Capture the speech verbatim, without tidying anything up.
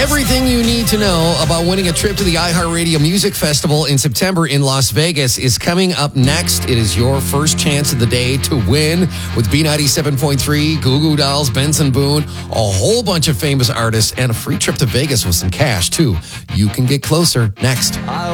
Everything you need to know about winning a trip to the iHeartRadio Music Festival in September in Las Vegas is coming up next. It is your first chance of the day to win with B ninety-seven point three, Goo Goo Dolls, Benson Boone, a whole bunch of famous artists, and a free trip to Vegas with some cash, too. You can get closer next.